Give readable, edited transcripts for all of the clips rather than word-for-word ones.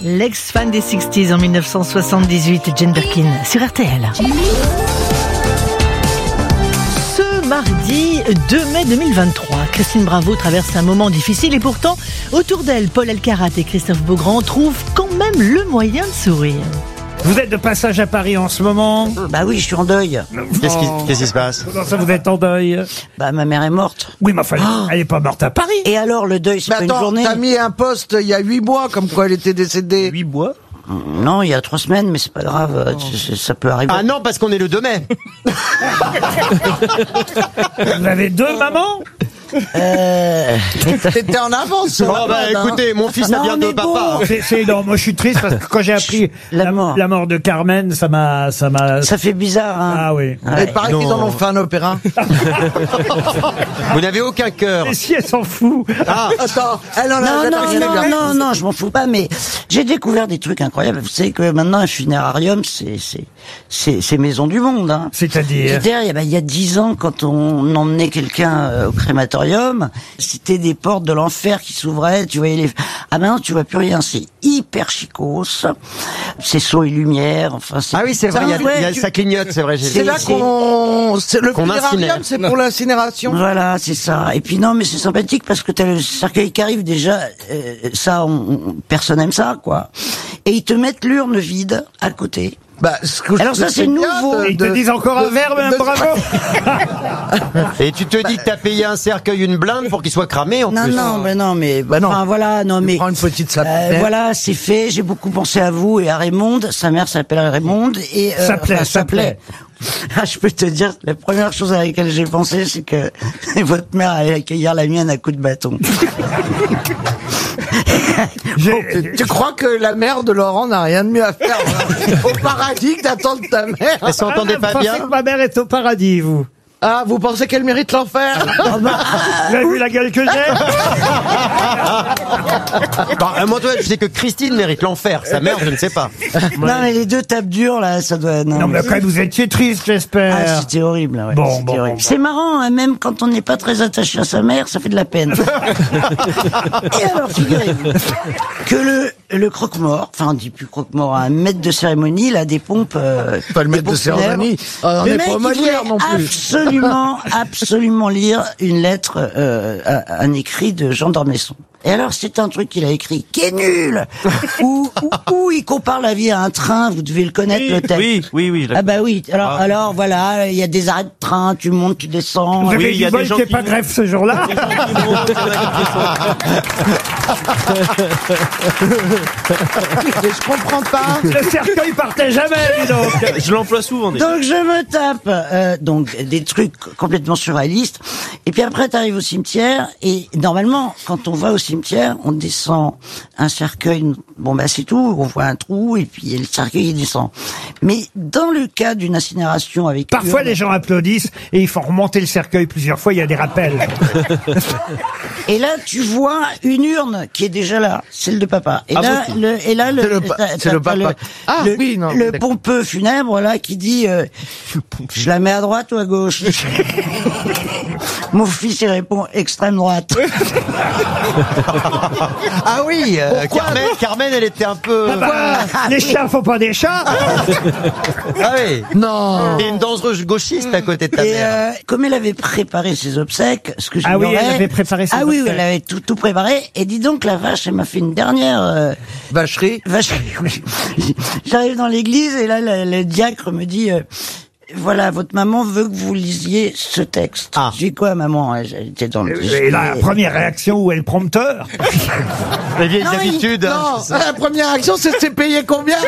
L'ex-fan des 60s en 1978, Jane Birkin, sur RTL. Ce mardi 2 mai 2023, Christine Bravo traverse un moment difficile et pourtant, autour d'elle, Paul Elkarat et Christophe Beaugrand trouvent quand même le moyen de sourire. Vous êtes de passage à Paris en ce moment? Bah oui, je suis en deuil. Qu'est-ce qui se passe? Comment ça, vous êtes en deuil? Bah ma mère est morte. Oui, mais enfin, elle est pas morte à Paris. Et alors, le deuil, c'est Mais pas une attends, journée? t'as mis un post il y a 8 mois comme quoi elle était décédée. 8 mois. Non, il y a 3 semaines, mais c'est pas grave, ça peut arriver. Ah non, parce qu'on est le 2 mai. Vous avez 2 mamans? T'étais en avance. Oh bah écoutez, mon fils a Non, bientôt mais bon. papa. Non, moi je suis triste parce que quand j'ai appris La mort. la mort de Carmen, ça m'a. Ça fait bizarre, hein. Ah oui. Il paraît qu'ils en ont fait un opéra. Vous n'avez aucun cœur. Et si elle s'en fout? Ah, Attends, elle en a Non, je m'en fous pas, mais j'ai découvert des trucs incroyables. Vous savez que maintenant, un funérarium, c'est maison du monde, hein. C'est-à-dire? Il y a 10 ans, quand on emmenait quelqu'un au crématorium, c'était des portes de l'enfer qui s'ouvraient, tu voyais les... Ah maintenant, tu vois plus rien, c'est hyper chicos, c'est saut et lumière, enfin c'est... ah oui, c'est vrai, ça clignote, c'est vrai. C'est là le qu'on funérarium, incinère. c'est pour l'incinération. Voilà, c'est ça. Et puis non, mais c'est sympathique parce que t'as le cercueil qui arrive déjà, personne aime ça, quoi. Et ils te mettent l'urne vide à côté. Bah, Alors ça, c'est nouveau. Ils te disent encore un verbe, un bravo. Et tu te dis que t'as payé un cercueil, une blinde pour qu'il soit cramé en plus. Non, mais non. enfin, voilà, non, mais Prends une petite sapette. voilà, c'est fait. J'ai beaucoup pensé à vous et à Raymonde. Sa mère s'appelle Raymonde et Ça plaît. Ah, je peux te dire, la première chose à laquelle j'ai pensé, c'est que votre mère allait accueillir la mienne à coups de bâton. Tu crois que la mère de Laurent n'a rien de mieux à faire au paradis que d'attendre ta mère? Elle s'entendait pas Vous pensez bien. que ma mère est au paradis, vous? Ah, vous pensez qu'elle mérite l'enfer? Vous avez vu la gueule que j'ai? Moi, toi, je sais que Christine mérite l'enfer. Sa mère, je ne sais pas. Non, mais les deux tapes dures, là, ça doit... Non, mais après, vous étiez triste, j'espère. Ah, c'était horrible, ouais. Bon, C'était bon, horrible. bon. C'est marrant, hein, même quand on n'est pas très attaché à sa mère, ça fait de la peine. Et alors, figurez-vous que le croque-mort, enfin, on dit plus croque-mort, un maître de cérémonie, là, des pompes... Pas le maître de cérémonie. On Le n'est mec, pas il voulait Molière non plus. absolument lire une lettre, un écrit de Jean d'Ormesson. Et alors, c'est un truc qu'il a écrit qui est nul, où il compare la vie à un train. Vous devez le connaître, le texte. Oui. Ah bah oui. Alors voilà, il y a des arrêts de train, tu montes, tu descends. Vous avez il y a du bol des gens qu'il n'y ait qui pas grève ce jour-là? Mais je comprends pas. Le cercueil partait jamais, dis donc. Je l'emploie souvent. Donc je me tape donc des trucs complètement surréalistes. Et puis après, tu arrives au cimetière et normalement, quand on va au cimetière, on descend un cercueil. Bon bah c'est tout. On voit un trou et puis le cercueil il descend. Mais dans le cas d'une incinération avec Parfois, urne, les gens applaudissent et ils font remonter le cercueil plusieurs fois. Il y a des rappels. et là tu vois une urne qui est déjà là, celle de papa. Et là C'est le papa. Ah, oui, non, le d'accord. pompeux funèbre là qui dit je la mets à droite ou à gauche. Mon fils il répond extrême droite. Ah oui, Carmen, elle était un peu. Les chats font pas des chats. Ah oui. Non. Et une dangereuse gauchiste à côté de ta Et mère. comme elle avait préparé ses obsèques, ce que Ah oui, j'ignorais... elle avait préparé ses oui, obsèques. elle avait tout préparé. Et dis donc, la vache, elle m'a fait une dernière... Vacherie. vache. J'arrive dans l'église et là, le diacre me dit... voilà, votre maman veut que vous lisiez ce texte. Ah. Je dis quoi, maman? J'étais dans le... Et là, la première réaction, où est le prompteur? Les vieilles Non, habitudes. Non, la première action, c'est payé combien?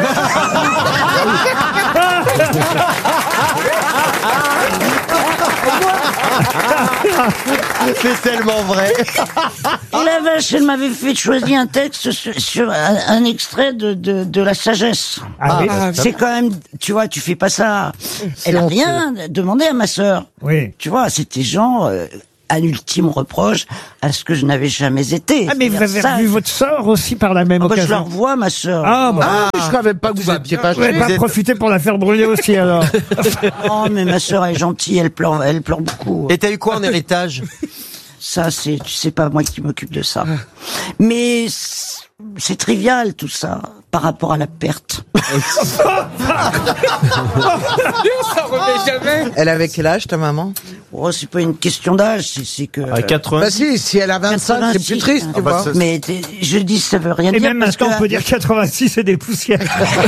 C'est tellement vrai. Et la vache, elle m'avait fait choisir un texte sur un extrait de la sagesse. Ah oui. C'est quand même, tu vois, tu fais pas ça. Elle a rien demandé à ma sœur. Oui. Tu vois, c'était genre un ultime reproche à ce que je n'avais jamais été. Ah, mais vous avez Ça, revu votre sœur aussi par la même bah, je la occasion. revois, ma sœur. Ah, bon. Je savais pas que vous étiez pas Vous n'avez pas profité pour la faire brûler aussi, alors. Oh, mais ma sœur est gentille, elle pleure beaucoup. Et t'as eu quoi en héritage? Ça, c'est pas moi qui m'occupe de ça. Mais c'est trivial tout ça par rapport à la perte. Ça remet jamais. Elle avait quel âge, ta maman? Oh, c'est pas une question d'âge, c'est que... À 80. Bah si elle a 25, c'est plus triste, tu vois. Mais je dis, ça veut rien Et dire. même maintenant, on peut dire 86 et des poussières.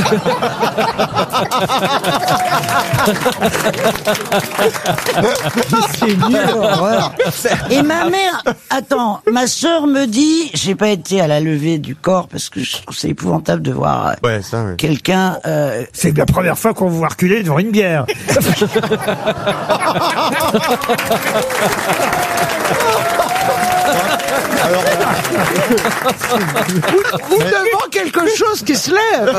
C'est nul. Et ma mère, attends, ma sœur me dit, j'ai pas été à la levée du corps parce que je trouve ça épouvantable de voir Ouais, ça, oui. quelqu'un. C'est la première fois qu'on vous voit reculer devant une bière. Ou devant quelque chose qui se lève.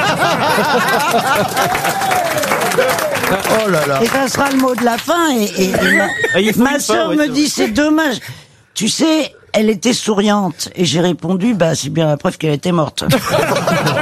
Oh là là. Et ça sera le mot de la fin. Ma sœur me dit, c'est dommage. Tu sais, elle était souriante. Et j'ai répondu, bah c'est bien la preuve qu'elle était morte.